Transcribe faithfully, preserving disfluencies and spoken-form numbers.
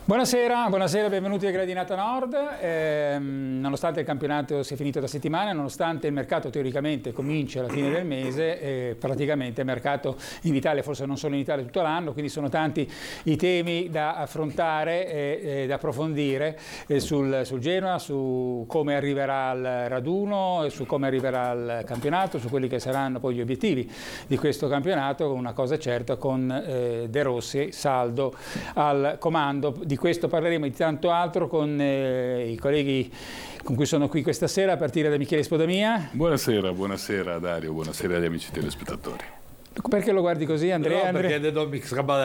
Buonasera, buonasera, benvenuti a Gradinata Nord. Eh, nonostante il campionato sia finito da settimane, nonostante il mercato teoricamente cominci alla fine del mese, eh, praticamente il mercato in Italia, forse non solo in Italia, tutto l'anno, quindi sono tanti i temi da affrontare e eh, da approfondire eh, sul, sul Genoa, su come arriverà al raduno, su come arriverà al campionato, su quelli che saranno poi gli obiettivi di questo campionato. Una cosa è certa, con eh, De Rossi saldo al comando. Di questo parleremo, di tanto altro, con eh, i colleghi con cui sono qui questa sera, a partire da Michele Spodamia. Buonasera, buonasera Dario, buonasera agli amici telespettatori. Perché lo guardi così, Andrea? No, Andrea? perché do